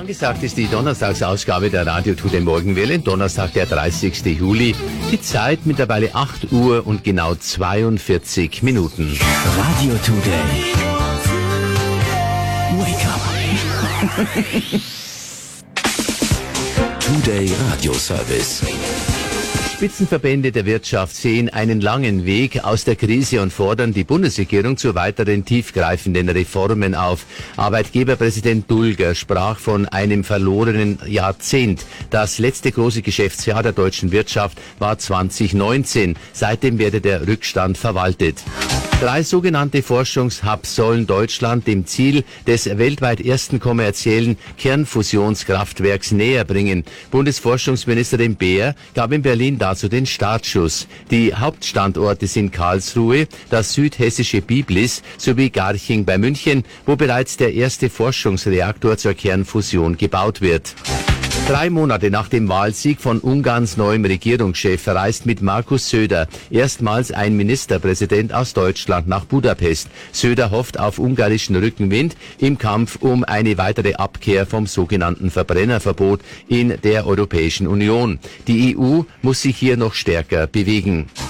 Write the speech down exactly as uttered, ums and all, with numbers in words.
Angesagt ist die Donnerstagsausgabe der Radio Today Morgenwelle, Donnerstag, der dreißigsten Juli. Die Zeit mittlerweile acht Uhr und genau zweiundvierzig Minuten. Radio Today. Wake up. Today Radio Service. Spitzenverbände der Wirtschaft sehen einen langen Weg aus der Krise und fordern die Bundesregierung zu weiteren tiefgreifenden Reformen auf. Arbeitgeberpräsident Dulger sprach von einem verlorenen Jahrzehnt. Das letzte große Geschäftsjahr der deutschen Wirtschaft war zwanzig neunzehn. Seitdem werde der Rückstand verwaltet. Drei sogenannte Forschungshubs sollen Deutschland dem Ziel des weltweit ersten kommerziellen Kernfusionskraftwerks näher bringen. Bundesforschungsministerin Beer gab in Berlin dazu den Startschuss. Die Hauptstandorte sind Karlsruhe, das südhessische Biblis sowie Garching bei München, wo bereits der erste Forschungsreaktor zur Kernfusion gebaut wird. Drei Monate nach dem Wahlsieg von Ungarns neuem Regierungschef reist mit Markus Söder erstmals ein Ministerpräsident aus Deutschland nach Budapest. Söder hofft auf ungarischen Rückenwind im Kampf um eine weitere Abkehr vom sogenannten Verbrennerverbot in der Europäischen Union. Die E U muss sich hier noch stärker bewegen.